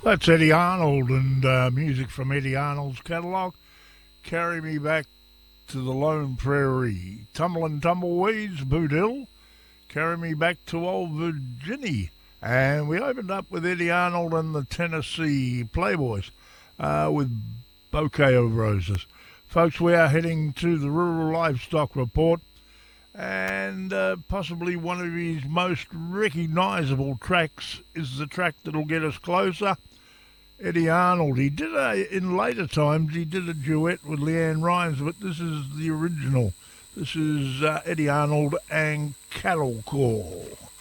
That's Eddie Arnold and music from Eddie Arnold's catalogue. Carry Me Back to the Lone Prairie. Tumblin' Tumbleweeds, Boot Hill. Carry Me Back to Old Virginia. And we opened up with Eddie Arnold and the Tennessee Playboys with Bouquet of Roses. Folks, we are heading to the Rural Livestock Report, and possibly one of his most recognisable tracks is the track that'll get us closer. Eddie Arnold, in later times, he did a duet with Leanne Rimes, but this is the original. This is Eddie Arnold and Cattle Call.